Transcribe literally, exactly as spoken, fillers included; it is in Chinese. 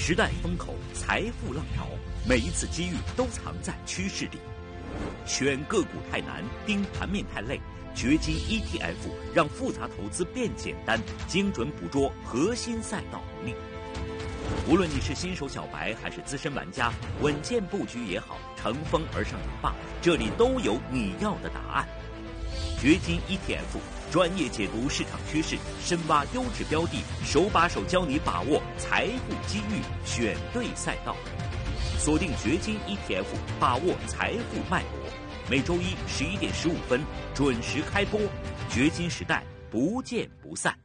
时代风口，财富浪潮，每一次机遇都藏在趋势里。选个股太难，盯盘面太累，掘金 E T F 让复杂投资变简单，精准捕捉核心赛道红利。无论你是新手小白还是资深玩家，稳健布局也好，乘风而上也罢，这里都有你要的答案。掘金 E T F 专业解读市场趋势，深挖优质标的，手把手教你把握财富机遇，选对赛道。锁定掘金 E T F， 把握财富脉搏。每周一十一点十五分准时开播，掘金时代不见不散。